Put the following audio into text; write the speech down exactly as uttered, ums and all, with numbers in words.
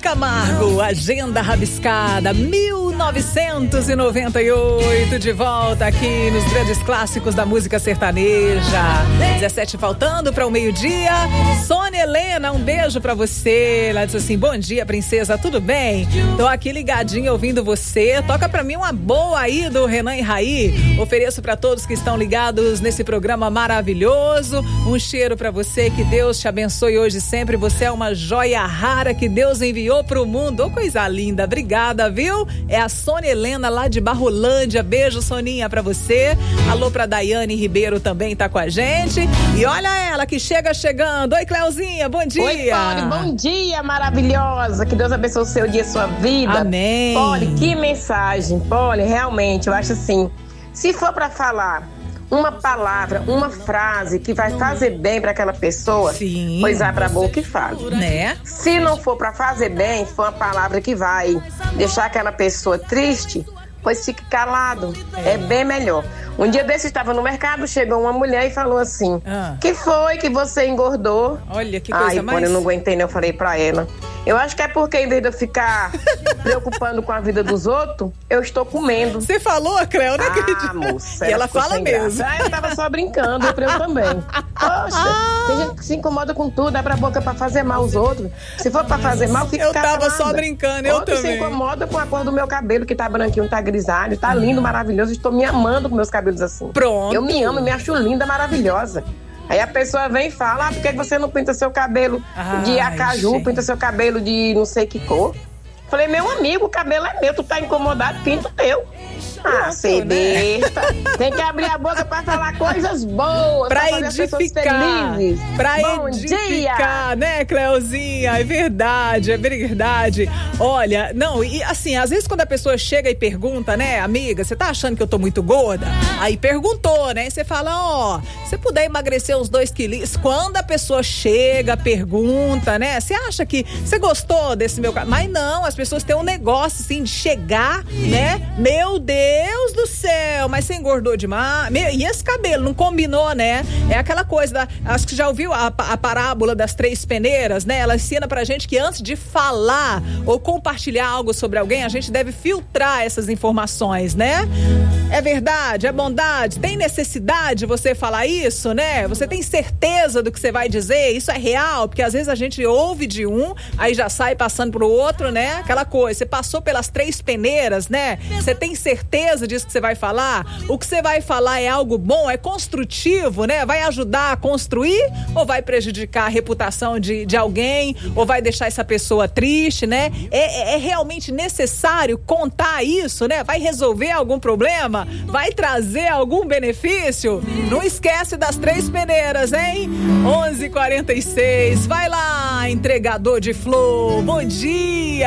Camargo, Agenda Rabiscada, mil novecentos e noventa e oito, de volta aqui nos grandes clássicos da música sertaneja. dezessete faltando para o meio-dia. Sônia Helena, um beijo pra você. Ela disse assim: bom dia, princesa, tudo bem? Tô aqui ligadinho ouvindo você. Toca pra mim uma boa aí do Renan e Raí. Ofereço pra todos que estão ligados nesse programa maravilhoso. Um cheiro pra você, que Deus te abençoe hoje e sempre. Você é uma joia rara que Deus enviou pro mundo. Oh, coisa linda, obrigada, viu? É a Sônia Helena lá de Barrolândia. Beijo, Soninha, pra você. Alô pra Daiane Ribeiro também tá com a gente. E olha ela que chega chegando. Oi, Cleuzinha, bom dia. Oi, Poli, bom dia, maravilhosa. Que Deus abençoe o seu dia, sua vida. Amém. Poli, que mensagem. Poli, realmente, eu acho assim, se for pra falar uma palavra, uma frase que vai fazer bem pra aquela pessoa, sim, pois abra a boca e fale, né? Se não for pra fazer bem, for uma palavra que vai deixar aquela pessoa triste, pois fique calado, é, é bem melhor. Um dia desse estava no mercado, chegou uma mulher e falou assim: ah. que foi que você engordou? Olha que coisa. Ai, mais... Ai, eu não aguentei, né? Eu falei pra ela: eu acho que é porque em vez de eu ficar preocupando com a vida dos outros, eu estou comendo. Você falou, Cleo, não acredito. Ah, moça. E ela fala mesmo. Ah, eu tava só brincando, eu, eu também. Poxa, tem gente que se incomoda com tudo, abre a boca pra fazer mal aos outros. Se for pra fazer mal, fica Eu tava calada. só brincando, eu Outro também. se incomoda com a cor do meu cabelo, que tá branquinho, tá grisalho, tá lindo, maravilhoso. Estou me amando com meus cabelos assim. Pronto. Eu me amo, me acho linda, maravilhosa. Aí a pessoa vem e fala: ah, por que você não pinta seu cabelo Ai, de acaju, gente. pinta seu cabelo de não sei que cor? Falei: meu amigo, o cabelo é meu, tu tá incomodado, pinta o teu. Ah, ser besta. Tem que abrir a boca pra falar coisas boas, pra, pra fazer edificar, as pessoas felizes. Pra Bom edificar, dia. né, Cleuzinha? É verdade, é verdade. Olha, não, e assim, às vezes quando a pessoa chega e pergunta, né, amiga, você tá achando que eu tô muito gorda? Aí perguntou, né, e você fala: ó, oh, se puder emagrecer uns dois quilos. Quando a pessoa chega, pergunta, né, você acha que você gostou desse meu cabelo? Mas não, as pessoas têm um negócio, assim, de chegar, né, meu Deus Deus do céu, mas você engordou demais. E esse cabelo não combinou, né? É aquela coisa da, acho que já ouviu a, a parábola das três peneiras, né? Ela ensina pra gente que antes de falar ou compartilhar algo sobre alguém, a gente deve filtrar essas informações, né? É verdade, é bondade, tem necessidade de você falar isso, né? Você tem certeza do que você vai dizer? Isso é real? Porque às vezes a gente ouve de um, aí já sai passando pro outro, né? Aquela coisa, você passou pelas três peneiras, né? Você tem certeza disso que você vai falar? O que você vai falar é algo bom, é construtivo, né? Vai ajudar a construir ou vai prejudicar a reputação de, de alguém, ou vai deixar essa pessoa triste, né? É, é realmente necessário contar isso, né? Vai resolver algum problema? Vai trazer algum benefício? Não esquece das três peneiras, hein? onze e quarenta e seis, vai lá, entregador de flor, bom dia!